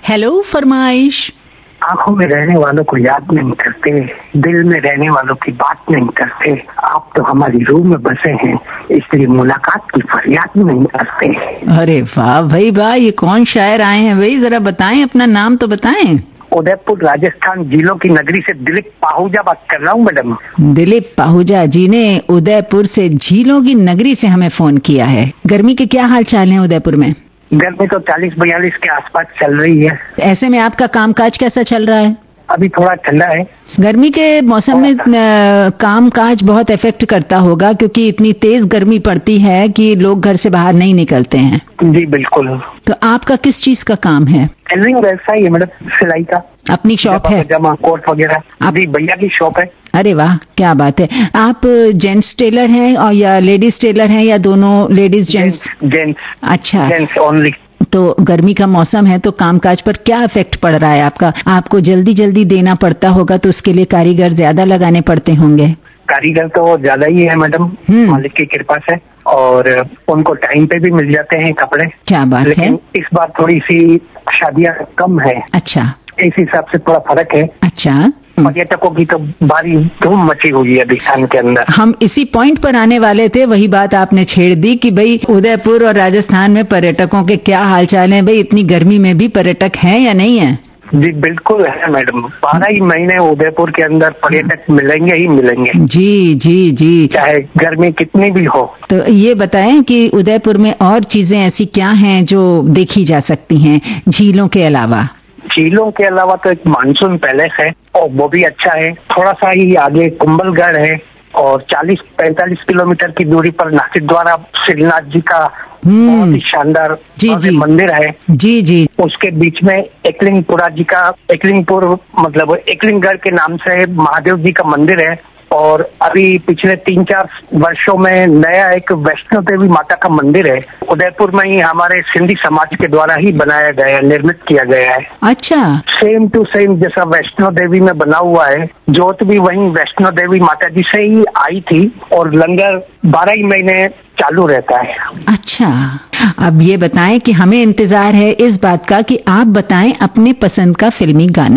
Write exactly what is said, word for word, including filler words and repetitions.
Hello फरमाइश। आंखों में रहने वालों को याद नहीं करते, दिल में रहने वालों की बात नहीं करते, आप तो हमारी रूह में बसे हैं, इसलिए मुलाकात की फरियाद नहीं करते। अरे वाह भाई वाह, ये कौन शायर आए हैं भाई, जरा बताएं, अपना नाम तो बताएं। उदयपुर राजस्थान झीलों की नगरी से दिलीप पाहुजा बात कर रहा हूँ मैडम। दिलीप पाहुजा जी ने उदयपुर से झीलों की नगरी से हमें फोन किया है। गर्मी के क्या हाल चाल है उदयपुर में? गर्मी तो चालीस बयालीस के आसपास चल रही है। ऐसे में आपका कामकाज कैसा चल रहा है? अभी थोड़ा ठंडा है। गर्मी के मौसम में काम काज बहुत इफेक्ट करता होगा, क्योंकि इतनी तेज गर्मी पड़ती है कि लोग घर से बाहर नहीं निकलते हैं। जी बिल्कुल। तो आपका किस चीज का काम है? टेलरिंग व्यवसाय है मैडम, सिलाई का। अपनी शॉप है? जमा कोट वगैरह। अभी भैया की शॉप है। अरे वाह, क्या बात है। आप जेंट्स टेलर हैं और या लेडीज टेलर हैं, या दोनों लेडीज जेंट्स? जेंट्स। अच्छा, जेंट्स ओनली। तो गर्मी का मौसम है, तो कामकाज पर क्या इफेक्ट पड़ रहा है आपका? आपको जल्दी जल्दी देना पड़ता होगा, तो उसके लिए कारीगर ज्यादा लगाने पड़ते होंगे। कारीगर तो ज्यादा ही है मैडम, मालिक की कृपा से, और उनको टाइम पे भी मिल जाते हैं कपड़े। क्या बात है। लेकिन इस बार थोड़ी सी शादियां कम है। अच्छा, इस हिसाब से थोड़ा फर्क है। अच्छा। पर्यटकों की तो भारी धूम मची हुई है अभिस्थान के अंदर। हम इसी पॉइंट पर आने वाले थे, वही बात आपने छेड़ दी कि भाई उदयपुर और राजस्थान में पर्यटकों के क्या हालचाल हैं। भाई इतनी गर्मी में भी पर्यटक हैं या नहीं है? जी बिल्कुल है मैडम, बारह ही महीने उदयपुर के अंदर पर्यटक मिलेंगे ही मिलेंगे। जी जी जी, चाहे गर्मी कितनी भी हो। तो ये बताएं कि उदयपुर में और चीजें ऐसी क्या हैं जो देखी जा सकती हैं झीलों के अलावा? झीलों के अलावा तो एक मानसून पैलेस है और वो भी अच्छा है। थोड़ा सा ही आगे कुंभलगढ़ है, और चालीस पैंतालीस किलोमीटर की दूरी पर नासिक द्वारा श्रीनाथ जी का बहुत ही शानदार जी जी मंदिर है। जी जी। उसके बीच में एकलिंगपुरा जी का, एकलिंगपुर मतलब एकलिंगगढ़ के नाम से महादेव जी का मंदिर है। और अभी पिछले तीन चार वर्षों में नया एक वैष्णो देवी माता का मंदिर है, उदयपुर में ही हमारे सिंधी समाज के द्वारा ही बनाया गया है, निर्मित किया गया है। अच्छा। सेम टू सेम जैसा वैष्णो देवी में बना हुआ है। जोत भी वहीं वैष्णो देवी माता जी से ही आई थी, और लंगर बारह ही महीने चालू रहता है। अच्छा, अब ये बताएं कि हमें इंतजार है इस बात का कि आप बताएं अपने पसंद का फिल्मी गाना।